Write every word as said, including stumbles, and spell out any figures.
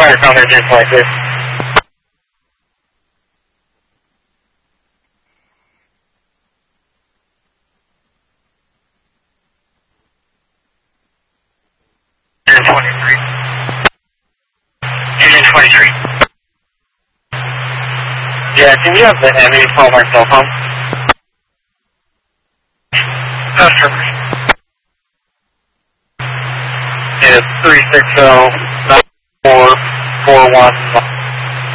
fire comment ten twenty-three. ten twenty-three. ten twenty-three. Yeah, can you have the Emmy call my cell phone? Customer. It's three six zero nine four four one.